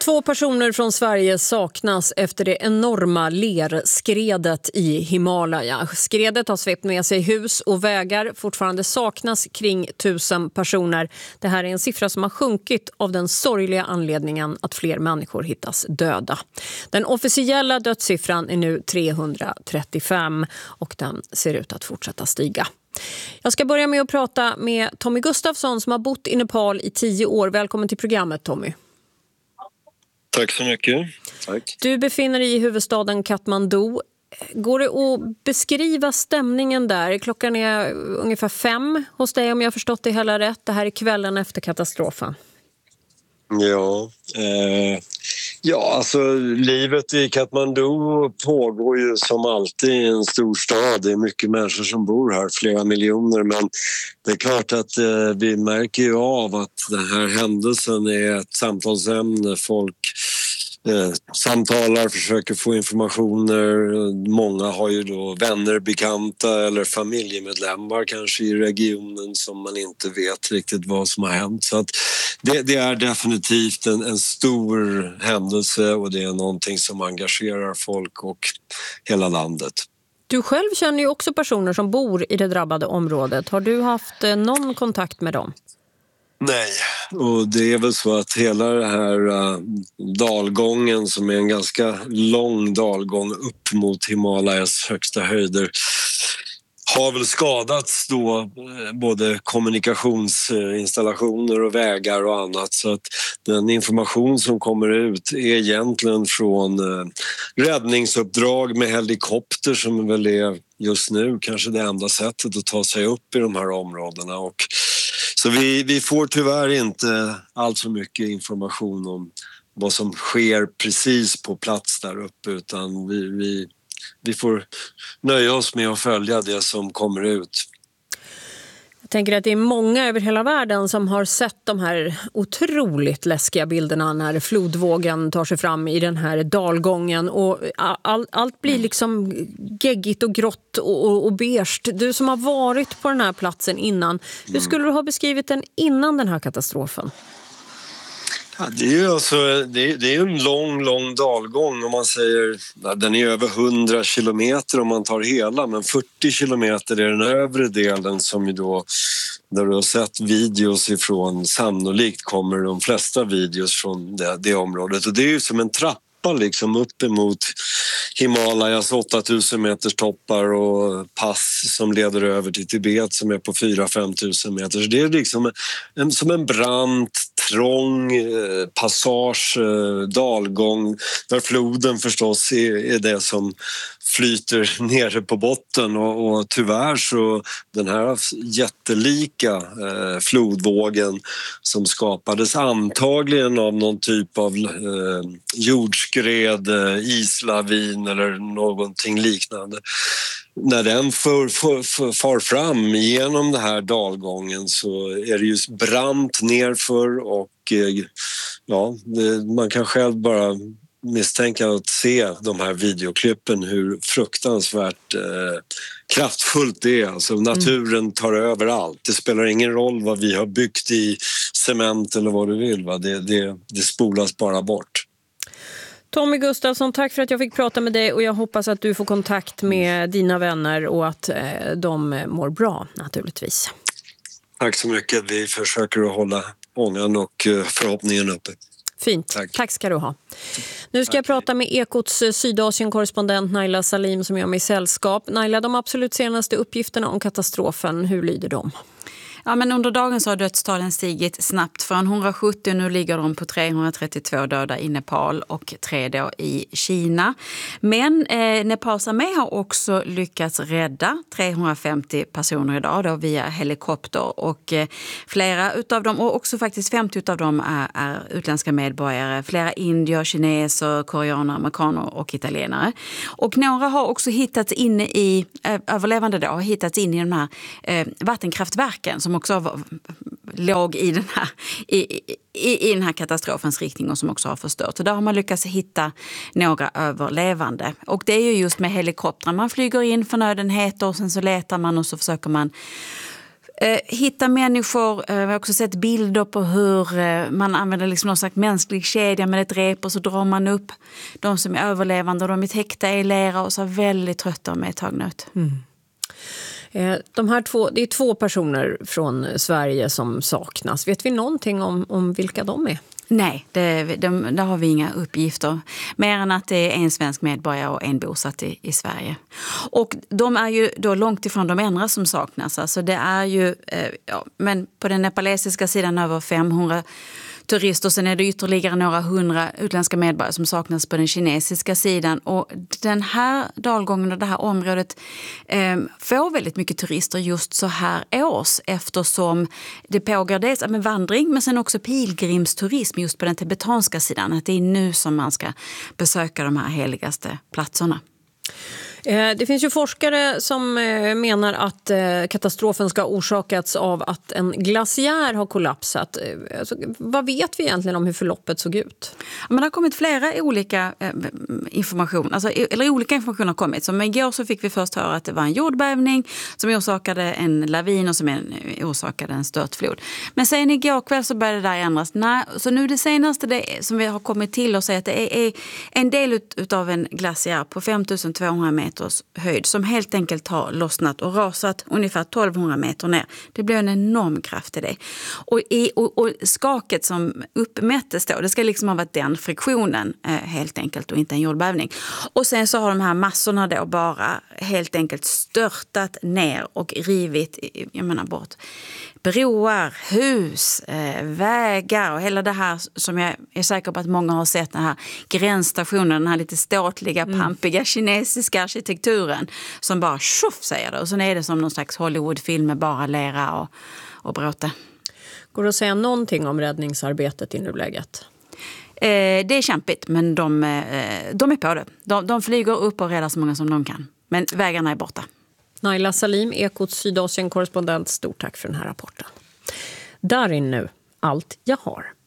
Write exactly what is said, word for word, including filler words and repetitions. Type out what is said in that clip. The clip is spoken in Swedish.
Två personer från Sverige saknas efter det enorma lerskredet i Himalaya. Skredet har svept med sig hus och vägar. Fortfarande saknas kring tusen personer. Det här är en siffra som har sjunkit av den sorgliga anledningen att fler människor hittas döda. Den officiella dödssiffran är nu trehundratrettiofem och den ser ut att fortsätta stiga. Jag ska börja med att prata med Tommy Gustafsson som har bott i Nepal i tio år. Välkommen till programmet, Tommy. Tack så mycket. Tack. Du befinner dig i huvudstaden Kathmandu. Går det att beskriva stämningen där? Klockan är ungefär fem hos dig om jag har förstått det hela rätt. Det här är kvällen efter katastrofen. Ja, eh, ja, alltså livet i Kathmandu pågår ju som alltid i en stor stad. Det är mycket människor som bor här, flera miljoner. Men det är klart att eh, vi märker ju av att den här händelsen är ett samtalsämne. Folk eh, samtalar, försöker få informationer. Många har ju då vänner, bekanta eller familjemedlemmar kanske i regionen som man inte vet riktigt vad som har hänt. Så att det, det är definitivt en, en stor händelse och det är någonting som engagerar folk och hela landet. Du själv känner ju också personer som bor i det drabbade området. Har du haft eh, någon kontakt med dem? Nej, och det är väl så att hela den här uh, dalgången som är en ganska lång dalgång upp mot Himalayas högsta höjder har väl skadats då både kommunikationsinstallationer och vägar och annat, så att den information som kommer ut är egentligen från uh, räddningsuppdrag med helikopter som väl är just nu kanske det enda sättet att ta sig upp i de här områdena. Och så vi, vi får tyvärr inte allt för mycket information om vad som sker precis på plats där uppe, utan vi, vi, vi får nöja oss med att följa det som kommer ut. Jag tänker att det är många över hela världen som har sett de här otroligt läskiga bilderna när flodvågen tar sig fram i den här dalgången och all, allt blir liksom geggigt och grått och, och, och beige. Du som har varit på den här platsen innan, hur skulle du ha beskrivit den innan den här katastrofen? Ja, det är ju alltså, det är, det är en lång, lång dalgång om man säger, den är över hundra kilometer om man tar hela, men fyrtio kilometer är den övre delen som ju då, där du har sett videos ifrån, sannolikt kommer de flesta videos från det, det området, och det är ju som en trappa liksom upp emot Himalayas åttatusen meters toppar och pass som leder över till Tibet som är på fyra till fem tusen meter. Så det är liksom en, som en brant, trång eh, passage, eh, dalgång där floden förstås är, är det som flyter nere på botten, och, och tyvärr så den här jättelika eh, flodvågen som skapades antagligen av någon typ av eh, jordskred, eh, islavin eller någonting liknande. När den för, för, för, far fram genom den här dalgången så är det just brant nerför och eh, ja, det, man kan själv bara misstänka att se de här videoklippen hur fruktansvärt eh, kraftfullt det är. Alltså, naturen tar över allt. Det spelar ingen roll vad vi har byggt i cement eller vad du vill. Va? Det, det, det spolas bara bort. Tommy Gustafsson, tack för att jag fick prata med dig och jag hoppas att du får kontakt med dina vänner och att eh, de mår bra naturligtvis. Tack så mycket. Vi försöker att hålla ångan och förhoppningen uppe. Fint. Tack. Tack ska du ha. Nu ska jag prata med Ekots Sydasien-korrespondent Naila Salim som gör mig sällskap. Naila, de absolut senaste uppgifterna om katastrofen, hur lyder de? Ja, men under dagen så har dödstalen stigit snabbt från hundrasjuttio, nu ligger de på trehundratrettiotvå döda i Nepal och tre då i Kina. Men eh, Nepals armé har också lyckats rädda trehundrafemtio personer idag då via helikopter, och eh, flera utav dem, och också faktiskt femtio utav dem är, är utländska medborgare. Flera indier, kineser, koreaner, amerikaner och italienare. Och några har också hittats inne i, äh, överlevande då, har hittats inne i de här äh, vattenkraftverken som också var, låg i den, här, i, i, i den här katastrofens riktning och som också har förstört. Så där har man lyckats hitta några överlevande. Och det är ju just med helikoptrar. Man flyger in förnödenheter och sen så letar man och så försöker man Eh, hitta människor, eh, vi har också sett bilder på hur eh, man använder liksom någon slags mänsklig kedja med ett rep och så drar man upp de som är överlevande och de är täckta i lera och så väldigt trötta och medtagna ut. Mm. De här två, det är två personer från Sverige som saknas. Vet vi någonting om, om vilka de är? Nej, det, de, där har vi inga uppgifter. Mer än att det är en svensk medborgare och en bosatt i, i Sverige. Och de är ju då långt ifrån de andra som saknas. Alltså det är ju, eh, ja, men på den nepalesiska sidan över femhundra turister. Sen är det ytterligare några hundra utländska medborgare som saknas på den kinesiska sidan. Och den här dalgången och det här området eh, får väldigt mycket turister just så här års. Eftersom det pågår dels med vandring men sen också pilgrimsturism just på den tibetanska sidan. Att det är nu som man ska besöka de här heligaste platserna. Det finns ju forskare som menar att katastrofen ska ha orsakats av att en glaciär har kollapsat. Alltså, vad vet vi egentligen om hur förloppet såg ut? Men det har kommit flera olika eh, information, alltså, eller olika information har kommit. Som igår så fick vi först höra att det var en jordbävning som orsakade en lavin och som en, orsakade en störtflod. Men sen igår kväll så började det där ändras. Nej, så nu det senaste det, som vi har kommit till och säga att det är, är en del ut, av en glaciär på femtusen tvåhundra meter höjd som helt enkelt har lossnat och rasat ungefär tolvhundra meter ner. Det blir en enorm kraft i det. Och, i, och, och skaket som uppmättes då, det ska liksom ha varit den friktionen eh, helt enkelt och inte en jordbävning. Och sen så har de här massorna då bara helt enkelt störtat ner och rivit, jag menar bort broar, hus, eh, vägar och hela det här som jag är säker på att många har sett, den här gränsstationen, den här lite ståtliga, pampiga kinesiska arkitekturen som bara tjoff säger det. Och så är det som någon slags Hollywoodfilm med bara lera och, och bråte. Går det att säga någonting om räddningsarbetet i nuläget? Eh, det är kämpigt, men de, eh, de är på det. De, de flyger upp och räddar så många som de kan. Men vägarna är borta. Naila Salim, Ekots Sydasien-korrespondent, stort tack för den här rapporten. Där är nu allt jag har.